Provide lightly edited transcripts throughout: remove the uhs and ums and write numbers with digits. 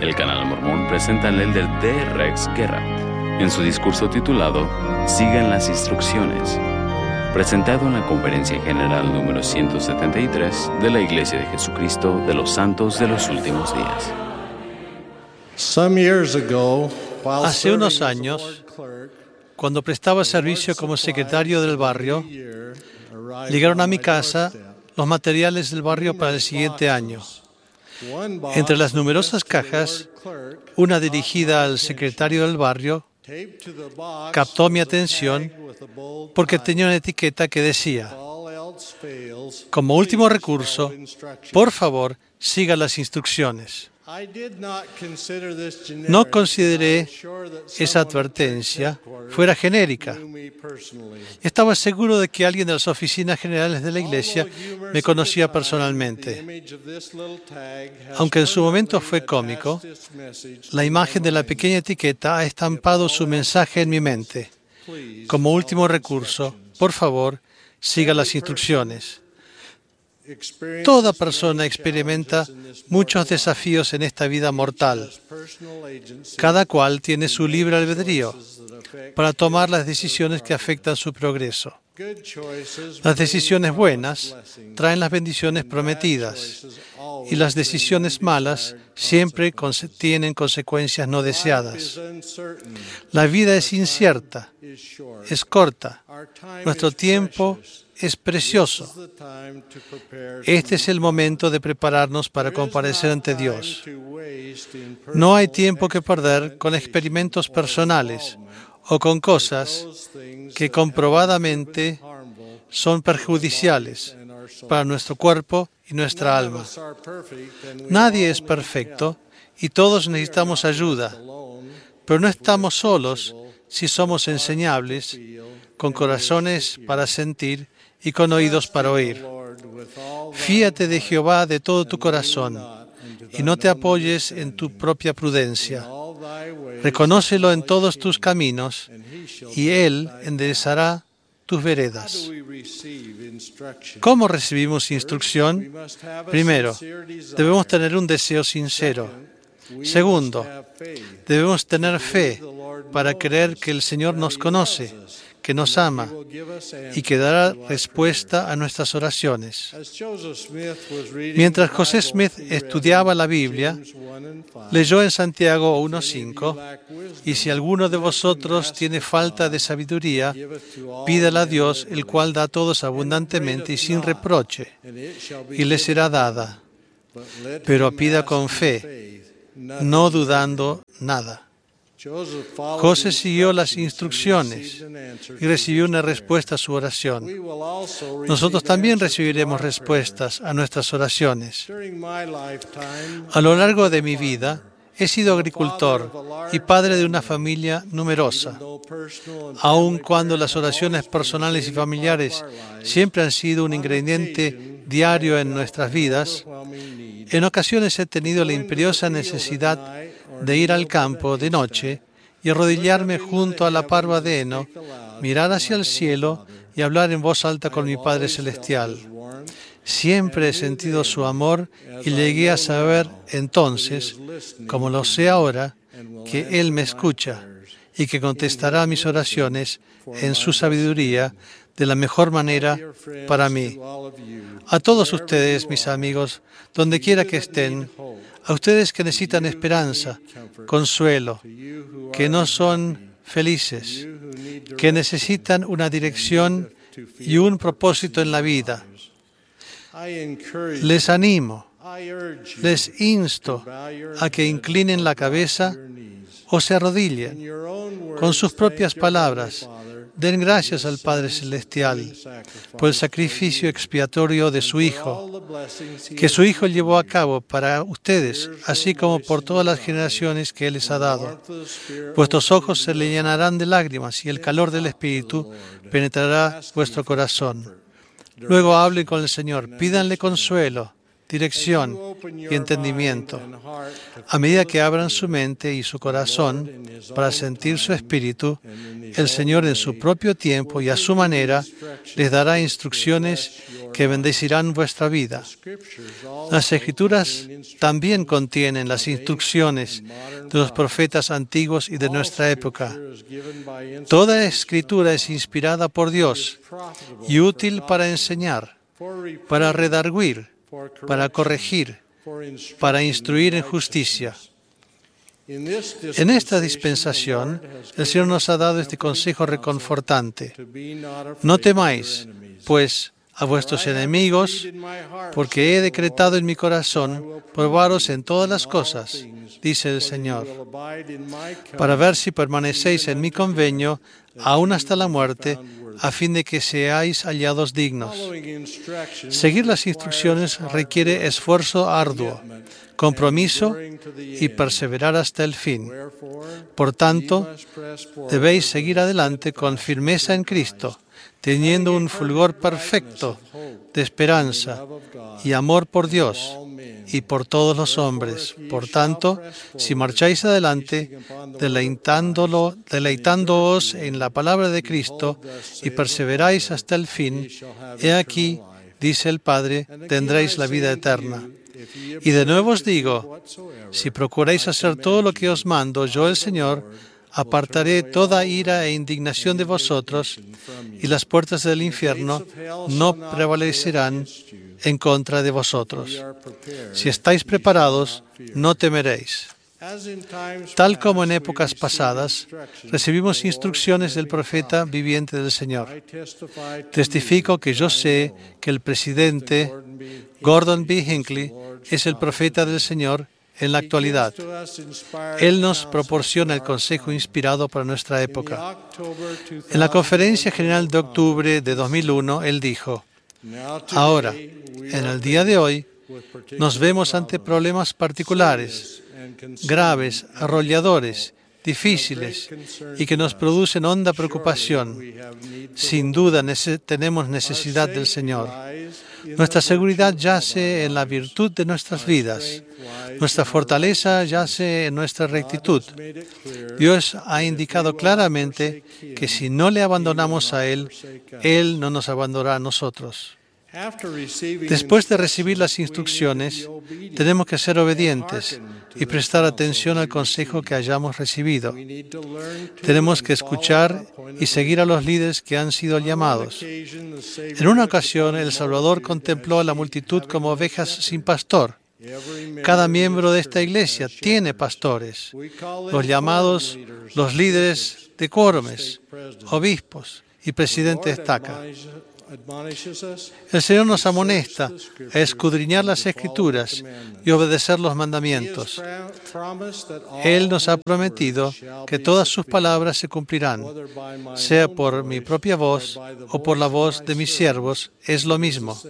El Canal Mormón presenta al elder D. Rex Gerhardt en su discurso titulado Sigan las instrucciones, presentado en la Conferencia General número 173 de la Iglesia de Jesucristo de los Santos de los Últimos Días. Hace unos años, cuando prestaba servicio como secretario del barrio, llegaron a mi casa los materiales del barrio para el siguiente año. Entre las numerosas cajas, una dirigida al secretario del barrio captó mi atención porque tenía una etiqueta que decía: como último recurso, por favor, siga las instrucciones. No consideré esa advertencia fuera genérica. Estaba seguro de que alguien de las oficinas generales de la iglesia me conocía personalmente. Aunque en su momento fue cómico, la imagen de la pequeña etiqueta ha estampado su mensaje en mi mente. Como último recurso, por favor, siga las instrucciones. Toda persona experimenta muchos desafíos en esta vida mortal. Cada cual tiene su libre albedrío para tomar las decisiones que afectan su progreso. Las decisiones buenas traen las bendiciones prometidas y las decisiones malas siempre tienen consecuencias no deseadas. La vida es incierta, es corta. Nuestro tiempo es precioso. Este es el momento de prepararnos para comparecer ante Dios. No hay tiempo que perder con experimentos personales o con cosas que comprobadamente son perjudiciales para nuestro cuerpo y nuestra alma. Nadie es perfecto y todos necesitamos ayuda, pero no estamos solos si somos enseñables, con corazones para sentir y con oídos para oír. Fíate de Jehová de todo tu corazón y no te apoyes en tu propia prudencia. Reconócelo en todos tus caminos y Él enderezará tus veredas. ¿Cómo recibimos instrucción? Primero, debemos tener un deseo sincero. Segundo, debemos tener fe para creer que el Señor nos conoce, que nos ama y que dará respuesta a nuestras oraciones. Mientras José Smith estudiaba la Biblia, leyó en Santiago 1:5, y si alguno de vosotros tiene falta de sabiduría, pídala a Dios, el cual da a todos abundantemente y sin reproche, y le será dada. Pero pida con fe, no dudando nada. José siguió las instrucciones y recibió una respuesta a su oración. Nosotros también recibiremos respuestas a nuestras oraciones. A lo largo de mi vida, he sido agricultor y padre de una familia numerosa. Aun cuando las oraciones personales y familiares siempre han sido un ingrediente diario en nuestras vidas, en ocasiones he tenido la imperiosa necesidad de ir al campo de noche y arrodillarme junto a la parva de heno, mirar hacia el cielo y hablar en voz alta con mi Padre Celestial. Siempre he sentido su amor y llegué a saber entonces, como lo sé ahora, que Él me escucha y que contestará a mis oraciones en su sabiduría de la mejor manera para mí. A todos ustedes, mis amigos, donde quiera que estén, a ustedes que necesitan esperanza, consuelo, que no son felices, que necesitan una dirección y un propósito en la vida, les animo, les insto a que inclinen la cabeza o se arrodillen. Con sus propias palabras, den gracias al Padre Celestial por el sacrificio expiatorio de su Hijo, que su Hijo llevó a cabo para ustedes, así como por todas las generaciones que Él les ha dado. Vuestros ojos se le llenarán de lágrimas y el calor del Espíritu penetrará vuestro corazón. Luego hablen con el Señor, pídanle consuelo, dirección y entendimiento. A medida que abran su mente y su corazón para sentir su espíritu, el Señor en su propio tiempo y a su manera les dará instrucciones que bendecirán vuestra vida. Las Escrituras también contienen las instrucciones de los profetas antiguos y de nuestra época. Toda Escritura es inspirada por Dios y útil para enseñar, para redarguir, para corregir, para instruir en justicia. En esta dispensación, el Señor nos ha dado este consejo reconfortante. No temáis, pues, a vuestros enemigos, porque he decretado en mi corazón probaros en todas las cosas, dice el Señor, para ver si permanecéis en mi convenio, aún hasta la muerte, a fin de que seáis hallados dignos. Seguir las instrucciones requiere esfuerzo arduo, compromiso y perseverar hasta el fin. Por tanto, debéis seguir adelante con firmeza en Cristo, teniendo un fulgor perfecto de esperanza y amor por Dios y por todos los hombres. Por tanto, si marcháis adelante, deleitándoos en la palabra de Cristo y perseveráis hasta el fin, he aquí, dice el Padre, tendréis la vida eterna. Y de nuevo os digo, si procuráis hacer todo lo que os mando, yo el Señor, apartaré toda ira e indignación de vosotros, y las puertas del infierno no prevalecerán en contra de vosotros. Si estáis preparados, no temeréis. Tal como en épocas pasadas, recibimos instrucciones del profeta viviente del Señor. Testifico que yo sé que el presidente Gordon B. Hinckley es el profeta del Señor en la actualidad. Él nos proporciona el consejo inspirado para nuestra época. En la Conferencia General de octubre de 2001, él dijo: ahora, en el día de hoy, nos vemos ante problemas particulares, graves, arrolladores, difíciles y que nos producen honda preocupación. Sin duda tenemos necesidad del Señor. Nuestra seguridad yace en la virtud de nuestras vidas. Nuestra fortaleza yace en nuestra rectitud. Dios ha indicado claramente que si no le abandonamos a Él, Él no nos abandonará a nosotros. Después de recibir las instrucciones, tenemos que ser obedientes y prestar atención al consejo que hayamos recibido. Tenemos que escuchar y seguir a los líderes que han sido llamados. En una ocasión, el Salvador contempló a la multitud como ovejas sin pastor. Cada miembro de esta iglesia tiene pastores, los llamados los líderes de quórumes, obispos y presidentes de estaca. El Señor nos amonesta a escudriñar las Escrituras y obedecer los mandamientos. Él nos ha prometido que todas sus palabras se cumplirán, sea por mi propia voz o por la voz de mis siervos, es lo mismo.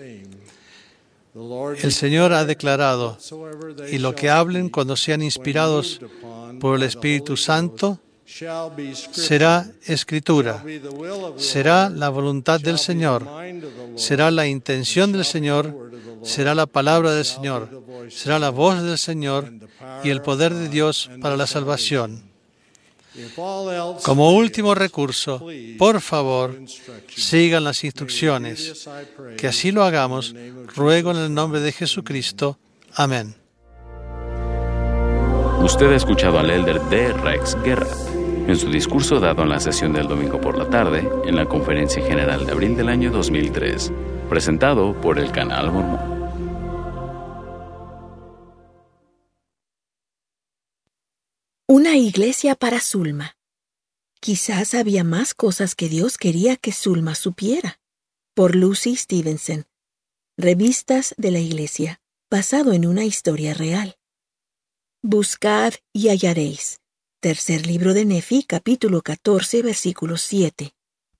El Señor ha declarado, y lo que hablen cuando sean inspirados por el Espíritu Santo, será Escritura, será la voluntad del Señor, será la intención del Señor, será la palabra del Señor, será la voz del Señor y el poder de Dios para la salvación. Como último recurso, por favor, sigan las instrucciones. Que así lo hagamos, ruego en el nombre de Jesucristo. Amén. Usted ha escuchado al elder D. Rex Guerra en su discurso dado en la sesión del domingo por la tarde en la Conferencia General de abril del año 2003, presentado por el Canal Mormón. Una iglesia para Zulma. Quizás había más cosas que Dios quería que Zulma supiera. Por Lucy Stevenson. Revistas de la Iglesia, basado en una historia real. Buscad y hallaréis. Tercer libro de Nefi, capítulo 14, versículo 7.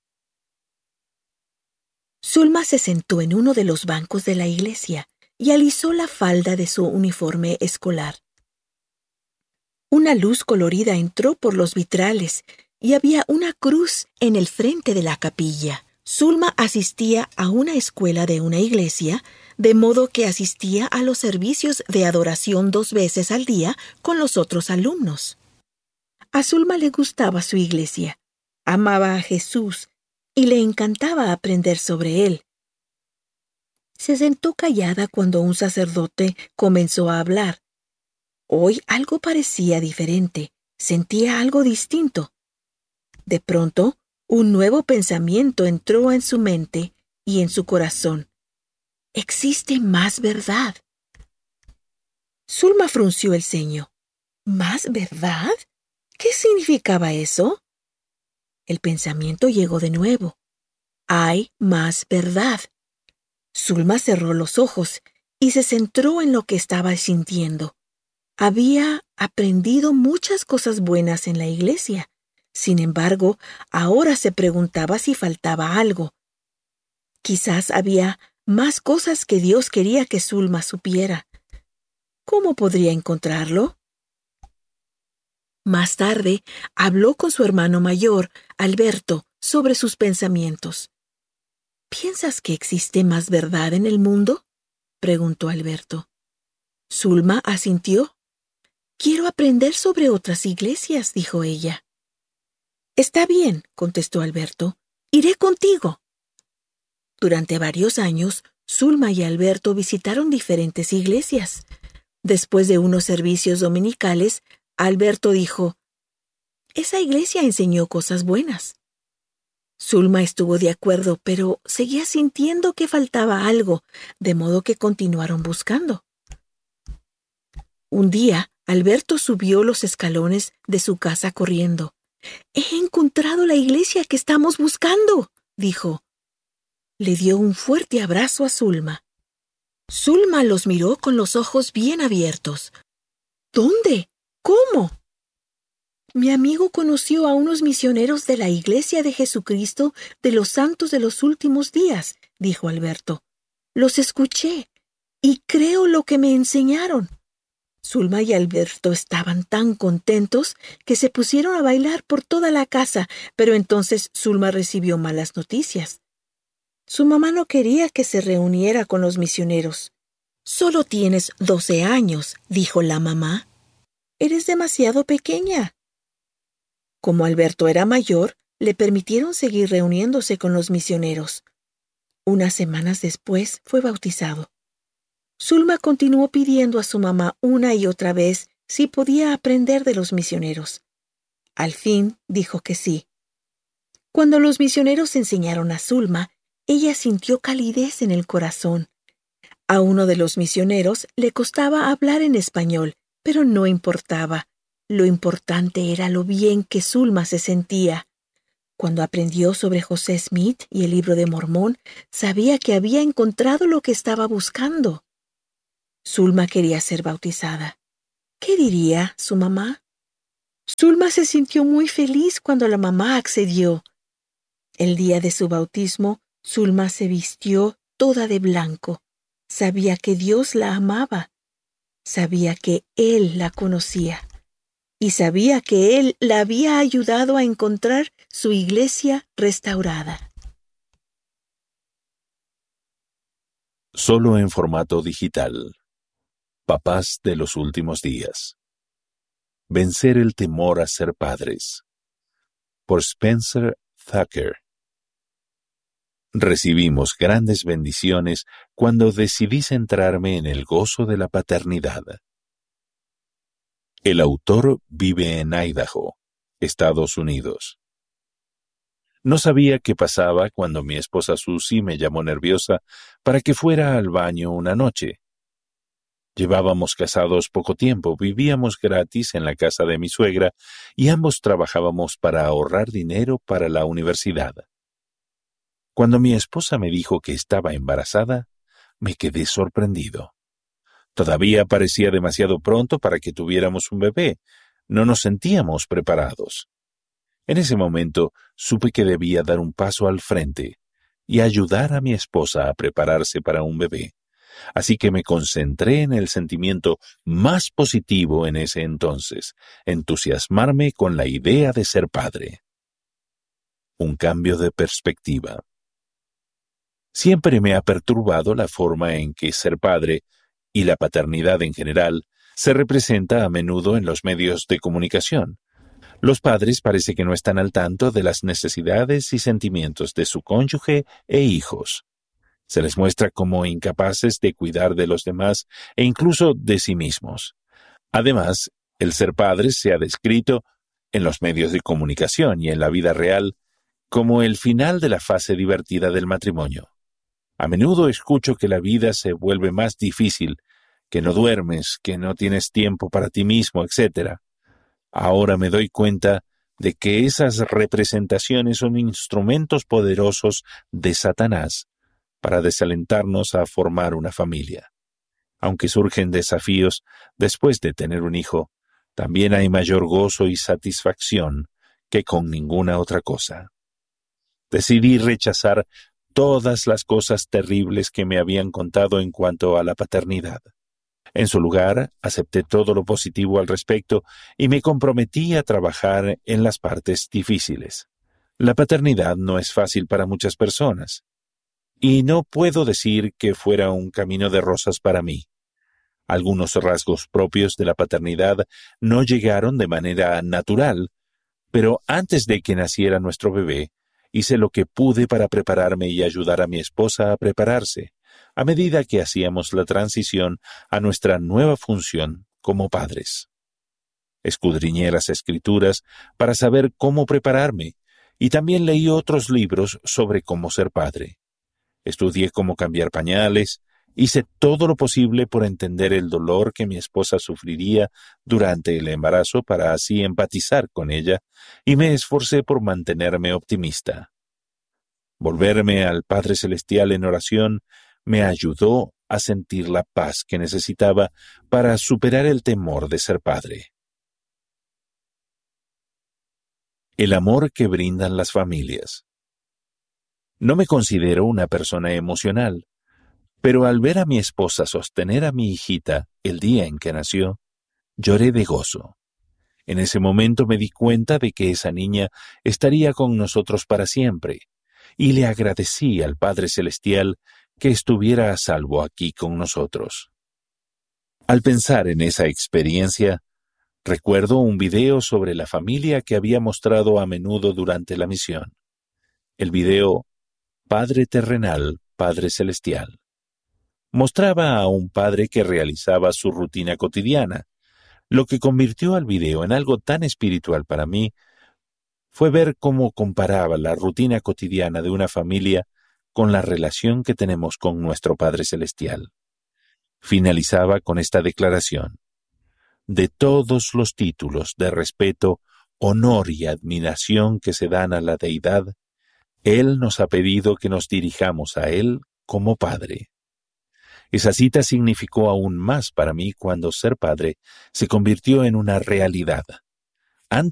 Zulma se sentó en uno de los bancos de la iglesia y alisó la falda de su uniforme escolar. Una luz colorida entró por los vitrales y había una cruz en el frente de la capilla. Zulma asistía a una escuela de una iglesia de modo que asistía a los servicios de adoración 2 veces al día con los otros alumnos. A Zulma le gustaba su iglesia, amaba a Jesús y le encantaba aprender sobre él. Se sentó callada cuando un sacerdote comenzó a hablar. Hoy algo parecía diferente, sentía algo distinto. De pronto, un nuevo pensamiento entró en su mente y en su corazón. Existe más verdad. Zulma frunció el ceño. ¿Más verdad? ¿Qué significaba eso? El pensamiento llegó de nuevo. Hay más verdad. Zulma cerró los ojos y se centró en lo que estaba sintiendo. Había aprendido muchas cosas buenas en la iglesia. Sin embargo, ahora se preguntaba si faltaba algo. Quizás había más cosas que Dios quería que Zulma supiera. ¿Cómo podría encontrarlo? Más tarde, habló con su hermano mayor, Alberto, sobre sus pensamientos. ¿Piensas que existe más verdad en el mundo?, preguntó Alberto. Zulma asintió. Quiero aprender sobre otras iglesias, dijo ella. Está bien, contestó Alberto. Iré contigo. Durante varios años, Zulma y Alberto visitaron diferentes iglesias. Después de unos servicios dominicales, Alberto dijo, «Esa iglesia enseñó cosas buenas». Zulma estuvo de acuerdo, pero seguía sintiendo que faltaba algo, de modo que continuaron buscando. Un día, Alberto subió los escalones de su casa corriendo. «He encontrado la iglesia que estamos buscando», dijo. Le dio un fuerte abrazo a Zulma. Zulma los miró con los ojos bien abiertos. «¿Dónde? ¿Cómo?» «Mi amigo conoció a unos misioneros de la Iglesia de Jesucristo de los Santos de los Últimos Días», dijo Alberto. «Los escuché y creo lo que me enseñaron». Zulma y Alberto estaban tan contentos que se pusieron a bailar por toda la casa, pero entonces Zulma recibió malas noticias. Su mamá no quería que se reuniera con los misioneros. «Solo tienes 12 años», dijo la mamá. «Eres demasiado pequeña». Como Alberto era mayor, le permitieron seguir reuniéndose con los misioneros. Unas semanas después fue bautizado. Zulma continuó pidiendo a su mamá una y otra vez si podía aprender de los misioneros. Al fin dijo que sí. Cuando los misioneros enseñaron a Zulma, ella sintió calidez en el corazón. A uno de los misioneros le costaba hablar en español, pero no importaba. Lo importante era lo bien que Zulma se sentía. Cuando aprendió sobre José Smith y el Libro de Mormón, sabía que había encontrado lo que estaba buscando. Zulma quería ser bautizada. ¿Qué diría su mamá? Zulma se sintió muy feliz cuando la mamá accedió. El día de su bautismo, Zulma se vistió toda de blanco. Sabía que Dios la amaba. Sabía que Él la conocía. Y sabía que Él la había ayudado a encontrar su iglesia restaurada. Solo en formato digital. Papás de los últimos días. Vencer el temor a ser padres. Por Spencer Thacker. Recibimos grandes bendiciones cuando decidí centrarme en el gozo de la paternidad. El autor vive en Idaho, Estados Unidos. No sabía qué pasaba cuando mi esposa Susie me llamó nerviosa para que fuera al baño una noche. Llevábamos casados poco tiempo, vivíamos gratis en la casa de mi suegra y ambos trabajábamos para ahorrar dinero para la universidad. Cuando mi esposa me dijo que estaba embarazada, me quedé sorprendido. Todavía parecía demasiado pronto para que tuviéramos un bebé. No nos sentíamos preparados. En ese momento supe que debía dar un paso al frente y ayudar a mi esposa a prepararse para un bebé. Así que me concentré en el sentimiento más positivo en ese entonces, entusiasmarme con la idea de ser padre. Un cambio de perspectiva. Siempre me ha perturbado la forma en que ser padre, y la paternidad en general, se representa a menudo en los medios de comunicación. Los padres parece que no están al tanto de las necesidades y sentimientos de su cónyuge e hijos. Se les muestra como incapaces de cuidar de los demás e incluso de sí mismos. Además, el ser padre se ha descrito en los medios de comunicación y en la vida real como el final de la fase divertida del matrimonio. A menudo escucho que la vida se vuelve más difícil, que no duermes, que no tienes tiempo para ti mismo, etc. Ahora me doy cuenta de que esas representaciones son instrumentos poderosos de Satanás para desalentarnos a formar una familia. Aunque surgen desafíos después de tener un hijo, también hay mayor gozo y satisfacción que con ninguna otra cosa. Decidí rechazar todas las cosas terribles que me habían contado en cuanto a la paternidad. En su lugar, acepté todo lo positivo al respecto y me comprometí a trabajar en las partes difíciles. La paternidad no es fácil para muchas personas, y no puedo decir que fuera un camino de rosas para mí. Algunos rasgos propios de la paternidad no llegaron de manera natural, pero antes de que naciera nuestro bebé, hice lo que pude para prepararme y ayudar a mi esposa a prepararse, a medida que hacíamos la transición a nuestra nueva función como padres. Escudriñé las Escrituras para saber cómo prepararme, y también leí otros libros sobre cómo ser padre. Estudié cómo cambiar pañales, hice todo lo posible por entender el dolor que mi esposa sufriría durante el embarazo para así empatizar con ella, y me esforcé por mantenerme optimista. Volverme al Padre Celestial en oración me ayudó a sentir la paz que necesitaba para superar el temor de ser padre. El amor que brindan las familias. No me considero una persona emocional, pero al ver a mi esposa sostener a mi hijita el día en que nació, lloré de gozo. En ese momento me di cuenta de que esa niña estaría con nosotros para siempre, y le agradecí al Padre Celestial que estuviera a salvo aquí con nosotros. Al pensar en esa experiencia, recuerdo un video sobre la familia que había mostrado a menudo durante la misión. El video Padre Terrenal, Padre Celestial. Mostraba a un padre que realizaba su rutina cotidiana. Lo que convirtió al video en algo tan espiritual para mí fue ver cómo comparaba la rutina cotidiana de una familia con la relación que tenemos con nuestro Padre Celestial. Finalizaba con esta declaración: de todos los títulos de respeto, honor y admiración que se dan a la deidad, Él nos ha pedido que nos dirijamos a Él como Padre. Esa cita significó aún más para mí cuando ser padre se convirtió en una realidad.